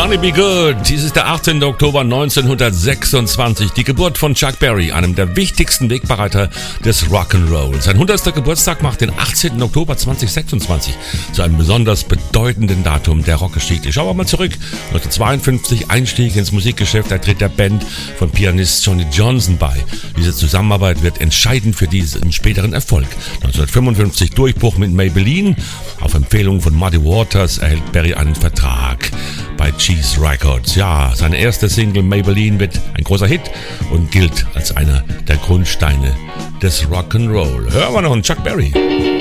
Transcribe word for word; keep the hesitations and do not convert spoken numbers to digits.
Johnny B. Good. Dies ist der achtzehnte Oktober neunzehnhundertsechsundzwanzig, die Geburt von Chuck Berry, einem der wichtigsten Wegbereiter des Rock'n'Roll. Sein hundertster Geburtstag macht den achtzehnten Oktober zweitausendsechsundzwanzig zu einem besonders bedeutenden Datum der Rockgeschichte. Schauen wir mal zurück. neunzehnhundertzweiundfünfzig, Einstieg ins Musikgeschäft, er tritt der Band von Pianist Johnny Johnson bei. Diese Zusammenarbeit wird entscheidend für diesen späteren Erfolg. neunzehnhundertfünfundfünfzig Durchbruch mit Maybelline. Auf Empfehlung von Muddy Waters erhält Berry einen Vertrag bei Cheese Records. Ja, seine erste Single Maybelline wird ein großer Hit und gilt als einer der Grundsteine des Rock'n'Roll. Hören wir noch einen Chuck Berry.